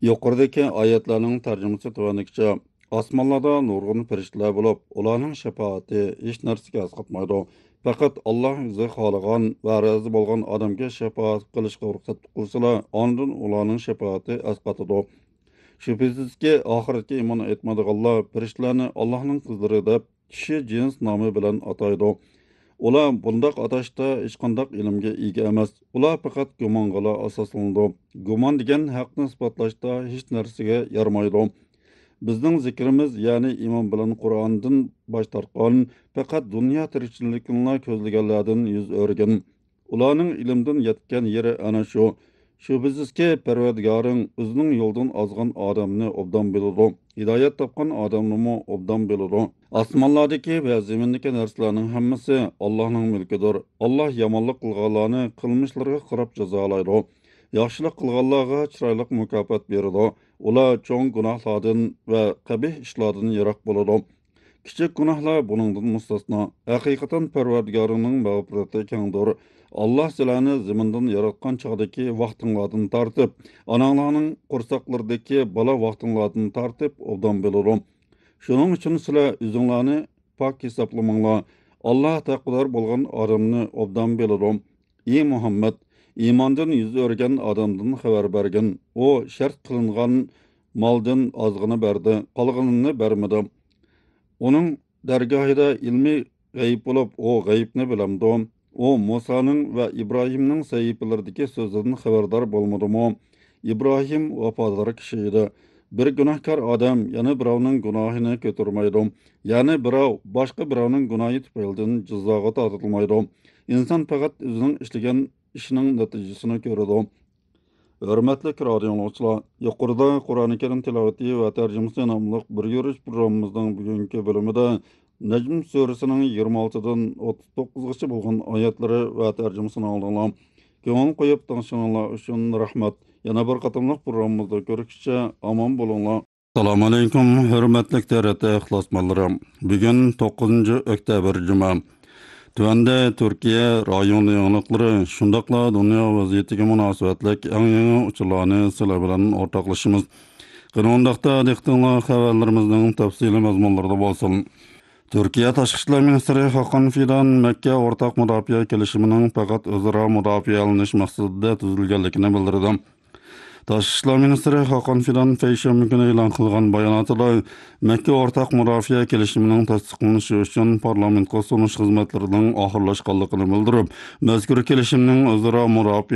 Yuqoridagi oyatlarning tarjimasi tuvanlikcha osmonlarda nurg'un farishtalar bo'lib, ularning shafoati hech narsaga asqatmaydi. Faqat Alloh o'zi xohlagan va rozi bo'lgan odamga shafoat qilishga ruxsat qilsalar, ondan ularning shafoati asqatadi. Shubhasizki, oxiratga iymon etmaydiganlar farishtalarni Allohning qizlari deb kishi jins nomi bilan ataydi. Ular bundaq atashda hech qanday ilmga ega emas. Ular faqat gumonga asoslanadi. Gumon degan haqni isbotlashda hech narsaga yaramaydi. Bizning zikrimiz, ya'ni iymon bilan Qur'ondan bosh tortgan, faqat dunyo tirikchilikni ko'zlaganlardan yuz o'rgan. Ularning ilmdan yetgan yeri ana shu. Shubhasizki, Parvardigoring o'zining yo'ldan ozgan odamni obdan biladi. Hidoyat topgan odamni obdan biladi. Osmonlardagi va zamindagi narsalarning hammasi Allohning mulkidir. Alloh yomonlik qilganlarni qilmishlariga qarab jazolaydi. Yaxshilik qilganlarga chiroyli mukofot beradi. Ular cho'ng gunohlardan va qabih ishlardan yiroq bo'ladi. Kichik gunohlar buningdan mustasno. Haqiqatan Parvardigorining mag'firati kengdir. Allah sizlarni zamindan yaratgan chog'dagi vaqtinglardan tortib, onanglarning qursaqlaridagi bola vaqtinglardan tortib obdan biladi. Shuning uchun sizlar o'zinglarni pok hisoblamanglar. Alloh taqvodor bo'lgan odamni obdan biladi. Ey Muhammad, iymondan yuz o'rgan odamdan xabar bergin. U shart qilingan moldan ozg'ini berdi, qolganini bermadi. Uning dargohida ilmiy g'ayb bo'lib, u g'aybni bilamdi. O Musa'nın ve İbrahim'nin sahifelerideki sözlerden haberdar bolmadımı? İbrahim vafadar kişiydi. Bir günahkar adam yani birovning günahını götürmeydi. Yani birov başka birovning günahı tüpeyilden cızağa tartılmaydı. İnsan fakat özünün işleyen işinin neticesini görürdü. Hürmetli radio dinleyiciler, yukarıda Kur'an-ı Kerim tilaveti ve tercümesi namlı bir yürüyüş programımızdan bugünkü bölümünde Necm Suresi'nin 26'dan 39'gacha bo'lgan oyatlari va tarjimasini oldinglar. Ko'ngil qo'yib tanishinglar uchun rahmat. Yana bir qatimliq programmamizda ko'rishguncha omon bo'linglar. Assalomu alaykum, hurmatli TRT ixlosmandlarim. Bugun 9-oktyabr juma. Tuvanda Turkiya rayon yangilikları, shundaqla dunyo vaziyatiga munosabatlik eng yangi uchurlarni sizlar bilan o'rtoqlashamiz. Qanundaqda diqqatinglar xabarlarimizning tafsili mazmunlarida bo'lsin. Türkiye Tashqi ishlar ministri Hakan Fidan Mekke o'rtaq mudofaa kelishimining faqat o'zaro mudofaa qilinish maqsadida tuzilganligini bildirdi. Tashqi ishlar ministri Hakan Fidan payshanba kuni e'lon qilgan bayonotida Mekke o'rtaq mudofaa kelishimining tasdiqlanishi uchun parlamentga sunish xizmatlarining oxirlashganligini bildirib, mazkur kelishimning o'zaro mudofaa